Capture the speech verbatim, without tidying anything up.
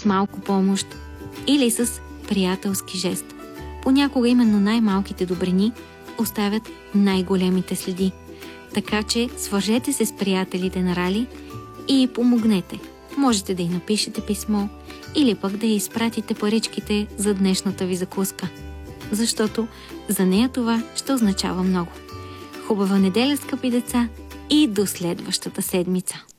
с малко помощ или с приятелски жест. Понякога именно най-малките добрини оставят най-големите следи. Така че свържете се с приятелите на Рали и й помогнете. Можете да й напишете писмо или пък да й изпратите паричките за днешната ви закуска. Защото за нея това ще означава много. Хубава неделя, скъпи деца, и до следващата седмица!